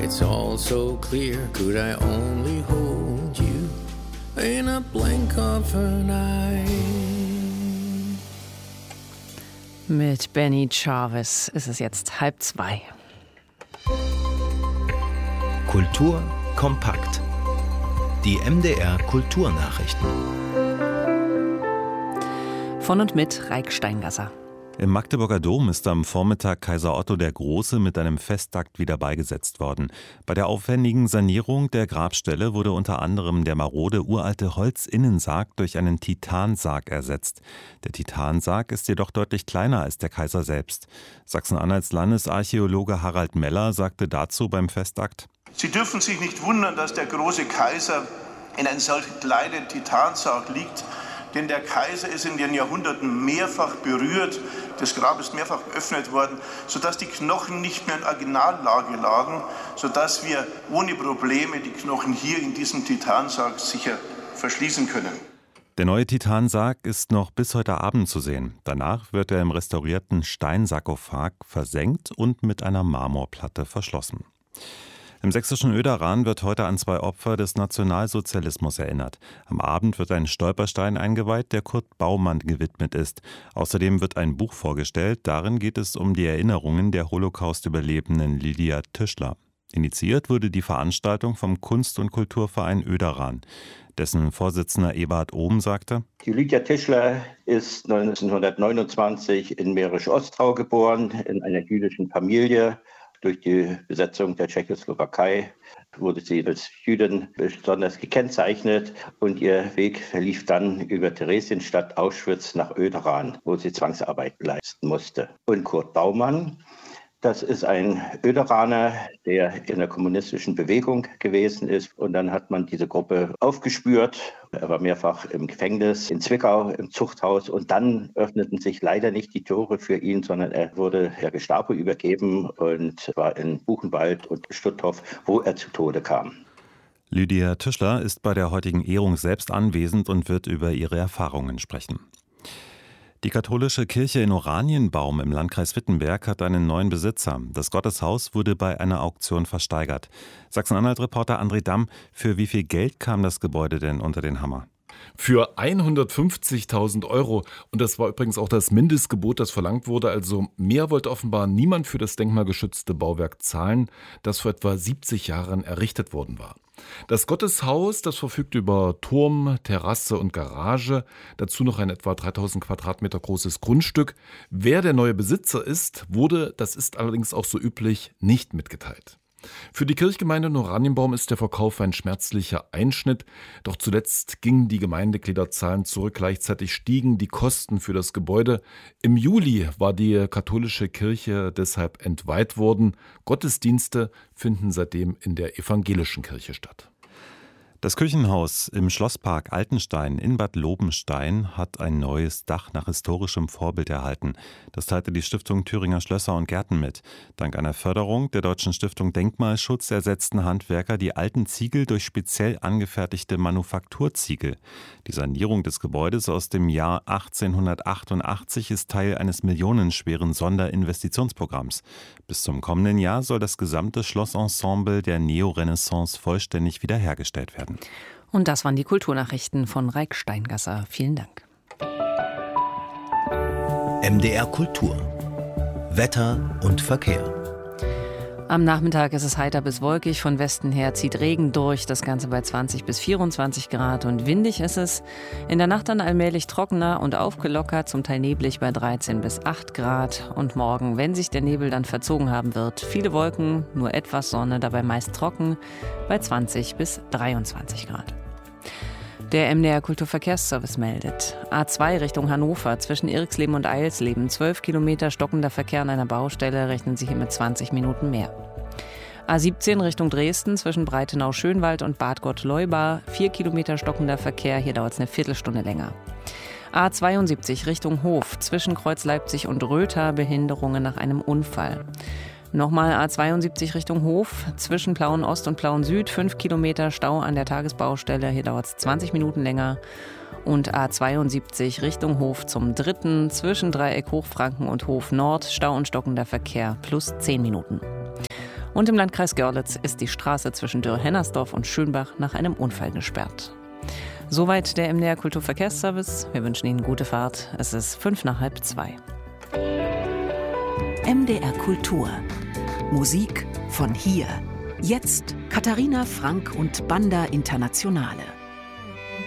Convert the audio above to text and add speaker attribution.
Speaker 1: It's all so clear, could I only hold you in a blink of an eye.
Speaker 2: Mit Benny Chavez ist es jetzt 1:30.
Speaker 3: Kultur kompakt. Die MDR Kulturnachrichten.
Speaker 2: Von und mit Reik Steingasser.
Speaker 4: Im Magdeburger Dom ist am Vormittag Kaiser Otto der Große mit einem Festakt wieder beigesetzt worden. Bei der aufwendigen Sanierung der Grabstelle wurde unter anderem der marode uralte Holzinnensarg durch einen Titansarg ersetzt. Der Titansarg ist jedoch deutlich kleiner als der Kaiser selbst. Sachsen-Anhalts Landesarchäologe Harald Meller sagte dazu beim Festakt:
Speaker 5: Sie dürfen sich nicht wundern, dass der große Kaiser in einem solch kleinen Titansarg liegt. Denn der Kaiser ist in den Jahrhunderten mehrfach berührt, das Grab ist mehrfach geöffnet worden, sodass die Knochen nicht mehr in Originallage lagen, sodass wir ohne Probleme die Knochen hier in diesem Titansarg sicher verschließen können.
Speaker 4: Der neue Titansarg ist noch bis heute Abend zu sehen. Danach wird er im restaurierten Steinsarkophag versenkt und mit einer Marmorplatte verschlossen. Im sächsischen Oederran wird heute an 2 Opfer des Nationalsozialismus erinnert. Am Abend wird ein Stolperstein eingeweiht, der Kurt Baumann gewidmet ist. Außerdem wird ein Buch vorgestellt. Darin geht es um die Erinnerungen der Holocaust-Überlebenden Lydia Tischler. Initiiert wurde die Veranstaltung vom Kunst- und Kulturverein Oederran. Dessen Vorsitzender Eberhard Ohm sagte:
Speaker 6: Die Lydia Tischler ist 1929 in Mährisch-Ostrau geboren, in einer jüdischen Familie. Durch die Besetzung der Tschechoslowakei wurde sie als Jüdin besonders gekennzeichnet und ihr Weg verlief dann über Theresienstadt, Auschwitz nach Oederan, wo sie Zwangsarbeit leisten musste. Und Kurt Baumann, das ist ein Oederaner, der in der kommunistischen Bewegung gewesen ist. Und dann hat man diese Gruppe aufgespürt. Er war mehrfach im Gefängnis in Zwickau, im Zuchthaus. Und dann öffneten sich leider nicht die Tore für ihn, sondern er wurde der Gestapo übergeben und war in Buchenwald und Stutthof, wo er zu Tode kam.
Speaker 4: Lydia Tischler ist bei der heutigen Ehrung selbst anwesend und wird über ihre Erfahrungen sprechen. Die katholische Kirche in Oranienbaum im Landkreis Wittenberg hat einen neuen Besitzer. Das Gotteshaus wurde bei einer Auktion versteigert. Sachsen-Anhalt-Reporter André Damm, für wie viel Geld kam das Gebäude denn unter den Hammer?
Speaker 7: Für 150.000 €. Und das war übrigens auch das Mindestgebot, das verlangt wurde. Also mehr wollte offenbar niemand für das denkmalgeschützte Bauwerk zahlen, das vor etwa 70 Jahren errichtet worden war. Das Gotteshaus, das verfügt über Turm, Terrasse und Garage, dazu noch ein etwa 3000 Quadratmeter großes Grundstück. Wer der neue Besitzer ist, wurde, das ist allerdings auch so üblich, nicht mitgeteilt. Für die Kirchgemeinde Oranienbaum ist der Verkauf ein schmerzlicher Einschnitt. Doch zuletzt gingen die Gemeindegliederzahlen zurück. Gleichzeitig stiegen die Kosten für das Gebäude. Im Juli war die katholische Kirche deshalb entweiht worden. Gottesdienste finden seitdem in der evangelischen Kirche statt.
Speaker 4: Das Kirchenhaus im Schlosspark Altenstein in Bad Lobenstein hat ein neues Dach nach historischem Vorbild erhalten. Das teilte die Stiftung Thüringer Schlösser und Gärten mit. Dank einer Förderung der Deutschen Stiftung Denkmalschutz ersetzten Handwerker die alten Ziegel durch speziell angefertigte Manufakturziegel. Die Sanierung des Gebäudes aus dem Jahr 1888 ist Teil eines millionenschweren Sonderinvestitionsprogramms. Bis zum kommenden Jahr soll das gesamte Schlossensemble der Neorenaissance vollständig wiederhergestellt werden.
Speaker 2: Und das waren die Kulturnachrichten von Reik Steingasser. Vielen Dank.
Speaker 3: MDR Kultur. Wetter und Verkehr.
Speaker 2: Am Nachmittag ist es heiter bis wolkig, von Westen her zieht Regen durch, das Ganze bei 20 bis 24 Grad und windig ist es. In der Nacht dann allmählich trockener und aufgelockert, zum Teil neblig bei 13 bis 8 Grad. Und morgen, wenn sich der Nebel dann verzogen haben wird, viele Wolken, nur etwas Sonne, dabei meist trocken bei 20 bis 23 Grad. Der MDR Kulturverkehrsservice meldet: A2 Richtung Hannover zwischen Irxleben und Eilsleben 12 Kilometer stockender Verkehr an einer Baustelle, rechnen sich hier mit 20 Minuten mehr. A17 Richtung Dresden zwischen Breitenau-Schönwald und Bad Gott-Leuba 4 Kilometer stockender Verkehr, hier dauert es eine Viertelstunde länger. A72 Richtung Hof zwischen Kreuz Leipzig und Röther Behinderungen nach einem Unfall. Nochmal A72 Richtung Hof, zwischen Plauen Ost und Plauen Süd, 5 Kilometer Stau an der Tagesbaustelle, hier dauert es 20 Minuten länger. Und A72 Richtung Hof zum 3. zwischen Dreieck Hochfranken und Hof Nord, Stau und stockender Verkehr, plus 10 Minuten. Und im Landkreis Görlitz ist die Straße zwischen Dürr-Hennersdorf und Schönbach nach einem Unfall gesperrt. Soweit der MDR Kulturverkehrsservice. Wir wünschen Ihnen gute Fahrt. Es ist 1:55.
Speaker 8: MDR Kultur. Musik von hier. Jetzt Katharina Frank und Banda Internationale.